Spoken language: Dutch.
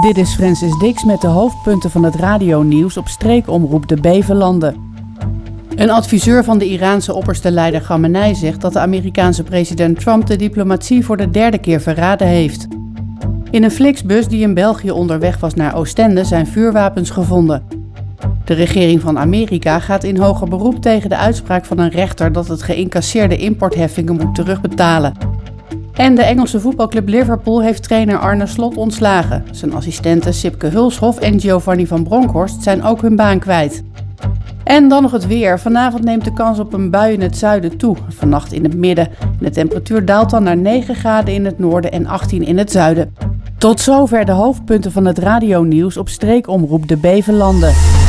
Dit is Francis Dix met de hoofdpunten van het radionieuws op streekomroep de Bevelanden. Een adviseur van de Iraanse opperste leider Khamenei zegt dat de Amerikaanse president Trump de diplomatie voor de derde keer verraden heeft. In een Flixbus die in België onderweg was naar Oostende zijn vuurwapens gevonden. De regering van Amerika gaat in hoger beroep tegen de uitspraak van een rechter dat het geïncasseerde importheffingen moet terugbetalen. En de Engelse voetbalclub Liverpool heeft trainer Arne Slot ontslagen. Zijn assistenten Sipke Hulshoff en Giovanni van Bronckhorst zijn ook hun baan kwijt. En dan nog het weer. Vanavond neemt de kans op een bui in het zuiden toe. Vannacht in het midden. De temperatuur daalt dan naar 9 graden in het noorden en 18 in het zuiden. Tot zover de hoofdpunten van het radionieuws op streekomroep de Bevelanden.